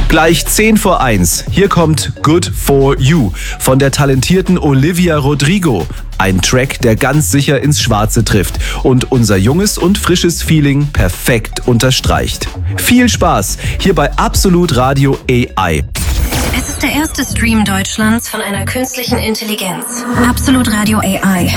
Gleich 10:50. Hier kommt Good For You von der talentierten Olivia Rodrigo. Ein Track, der ganz sicher ins Schwarze trifft und unser junges und frisches Feeling perfekt unterstreicht. Viel Spaß hier bei Absolut Radio AI. Es ist der erste Stream Deutschlands von einer künstlichen Intelligenz. Absolut Radio AI.